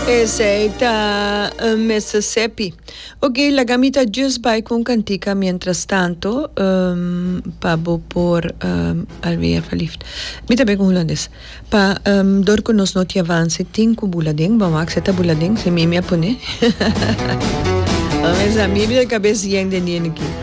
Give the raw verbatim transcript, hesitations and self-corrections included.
Essa uh, Mississippi. Ok, la gamita just vai con cantica mientras tanto um, pa bo por um, alweer verliefd. Mita be con holandês. Pa um, dor con nos noti avanse tinko bulading, ba mak seta bulading, se mimi apone. Mas a mimi da cabeça yeng den yene ki.